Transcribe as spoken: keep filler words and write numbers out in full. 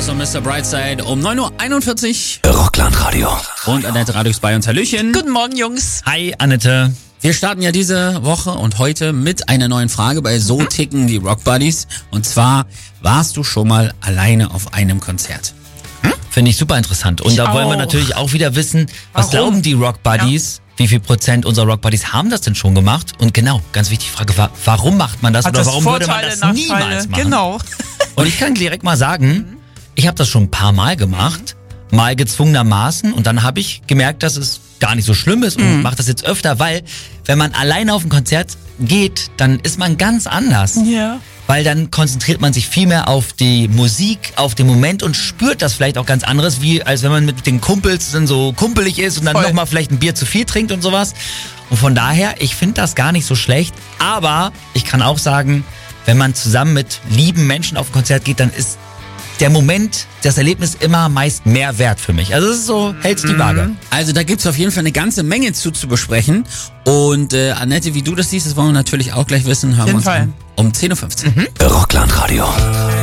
Stars und Mister Brightside um neun Uhr einundvierzig. Rockland Radio. Und Annette Radio ist bei uns. Hallöchen. Guten Morgen, Jungs. Hi, Annette. Wir starten ja diese Woche und heute mit einer neuen Frage bei So ticken die Rock Buddies. Und zwar, warst du schon mal alleine auf einem Konzert? Hm? Finde ich super interessant. Und Ich da wollen wir auch. natürlich auch wieder wissen, was Warum? glauben die Rock Buddies? Ja. Wie viel Prozent unserer Rock Buddies haben das denn schon gemacht? Und genau, ganz wichtige Frage war, warum macht man das Hat oder das warum würde man Vorteile, das Nachteile? niemals machen? Genau. Und ich kann direkt mal sagen, ich habe das schon ein paar Mal gemacht, mal gezwungenermaßen und dann habe ich gemerkt, dass es gar nicht so schlimm ist und Mhm. mache das jetzt öfter, weil wenn man alleine auf ein Konzert geht, dann ist man ganz anders. Ja. Weil dann konzentriert man sich viel mehr auf die Musik, auf den Moment und spürt das vielleicht auch ganz anderes, wie als wenn man mit den Kumpels dann so kumpelig ist und dann Voll. nochmal vielleicht ein Bier zu viel trinkt und sowas. Und von daher, ich finde das gar nicht so schlecht. Aber ich kann auch sagen, wenn man zusammen mit lieben Menschen auf ein Konzert geht, dann ist der Moment, das Erlebnis immer meist mehr wert für mich. Also es ist so, hält's die Waage. Also da gibt's auf jeden Fall eine ganze Menge zu, zu besprechen. Und äh, Annette, wie du das siehst, das wollen wir natürlich auch gleich wissen. Hören wir jeden uns Fall. an um zehn Uhr fünfzehn. Rockland Radio.